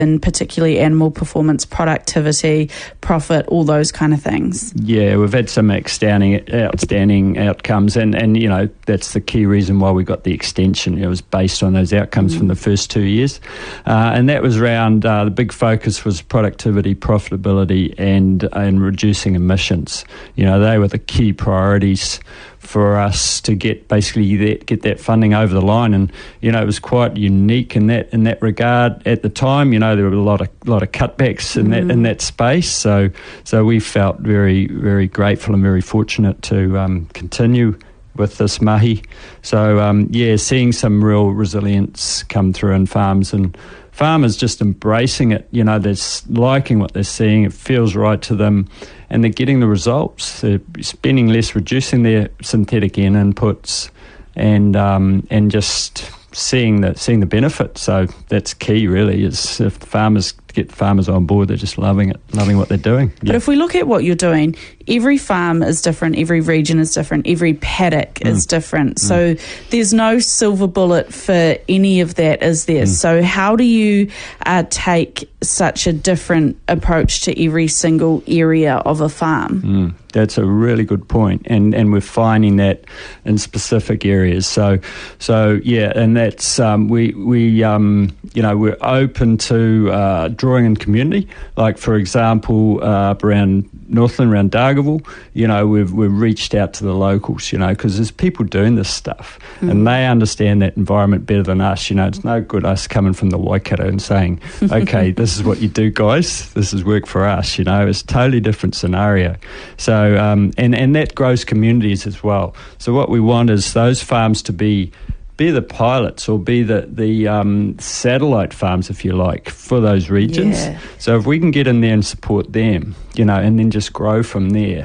and particularly animal performance, productivity, profit, all those kind of things? Yeah, we've had some outstanding outcomes, and you know, that's the key reason why we got the extension. It was based on those outcomes from the first 2 years, and that was around the big focus was productivity, profitability, and reducing emissions. You know, they were the key priorities for us to get that funding over the line, and you know, it was quite unique in that regard at the time. You know, there were a lot of cutbacks in that space, so we felt very, very grateful and very fortunate to continue with this mahi. So seeing some real resilience come through in farms, and farmers just embracing it. You know, they're liking what they're seeing. It feels right to them, and they're getting the results. They're spending less, reducing their synthetic N inputs, and just seeing the benefit. So that's key, really. Is if farmers get farmers on board, they're just loving it, loving what they're doing. But if we look at what you're doing, every farm is different, every region is different, every paddock is different. So there's no silver bullet for any of that, is there? So how do you take such a different approach to every single area of a farm? That's a really good point, and we're finding that in specific areas. So yeah, and that's we're open to drawing in community. Like for example, around Northland, around Dargaville, you know, we've reached out to the locals, you know, because there's people doing this stuff and they understand that environment better than us. You know, it's no good us coming from the Waikato and saying, okay, this is what you do, guys. This is work for us. You know, it's a totally different scenario. So and that grows communities as well. So what we want is those farms to be the pilots, or be the satellite farms, if you like, for those regions. Yeah. So if we can get in there and support them, you know, and then just grow from there,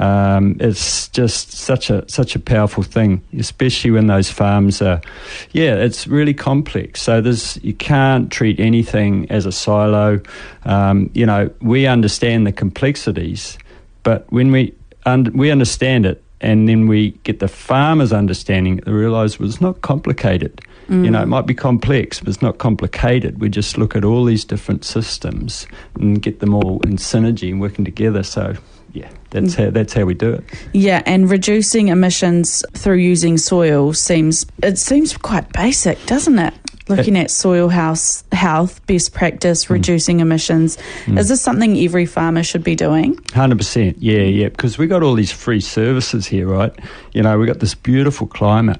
it's just such a powerful thing, especially when those farms are, it's really complex. So you can't treat anything as a silo. You know, we understand the complexities, but when we understand it, and then we get the farmers understanding it, they realise it's not complicated. You know, it might be complex, but it's not complicated. We just look at all these different systems and get them all in synergy and working together. So, yeah, that's how we do it. Yeah, and reducing emissions through using soil seems quite basic, doesn't it? Looking at soil health, best practice, reducing emissions. Is this something every farmer should be doing? 100%, yeah, because we got all these free services here, right? You know, we got this beautiful climate,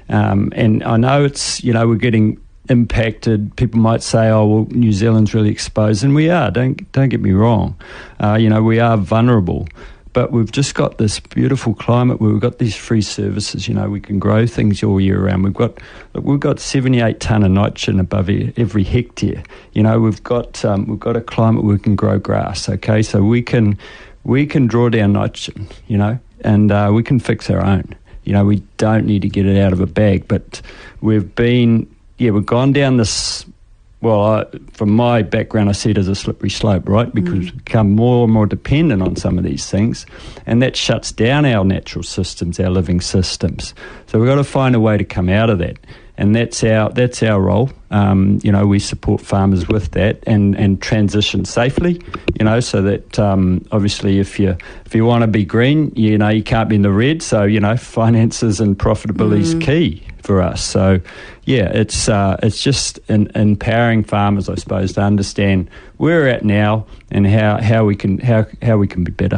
and I know it's, you know, we're getting impacted. People might say, oh, well, New Zealand's really exposed, and we are, don't get me wrong. You know, we are vulnerable. But we've just got this beautiful climate where we've got these free services. You know, we can grow things all year round. We've got 78 tonne of nitrogen above every hectare. You know, we've got a climate where we can grow grass. Okay, so we can draw down nitrogen. You know, and we can fix our own. You know, we don't need to get it out of a bag. But we've gone down this. Well, from my background, I see it as a slippery slope, right? Because we become more and more dependent on some of these things, and that shuts down our natural systems, our living systems. So we've got to find a way to come out of that, and that's our role. You know, we support farmers with that and transition safely. You know, so that obviously, if you want to be green, you know, you can't be in the red. So you know, finances and profitability is key for us. So yeah, it's just empowering farmers, I suppose, to understand where we're at now and how we can be better.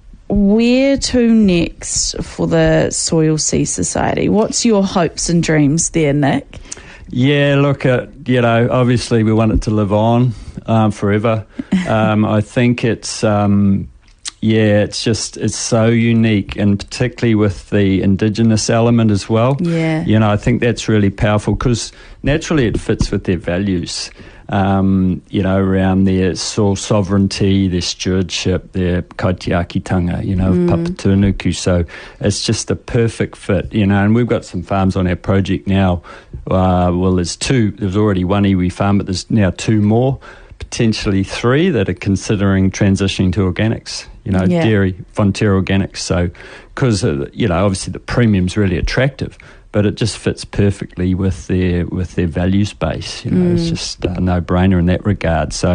Where to next for the Soil Sea Society? What's your hopes and dreams there, Nick? Yeah, look, you know, obviously we want it to live on forever. I think it's so unique, and particularly with the Indigenous element as well. Yeah. You know, I think that's really powerful because naturally it fits with their values, you know, around their soil sovereignty, their stewardship, their kaitiakitanga, you know, Papatūānuku. So it's just a perfect fit, you know, and we've got some farms on our project now. Well, there's two. There's already one iwi farm, but there's now two more potentially 3 that are considering transitioning to organics, dairy, Fonterra Organics. So, because, obviously the premium's really attractive, but it just fits perfectly with their values base. It's just a no-brainer in that regard. So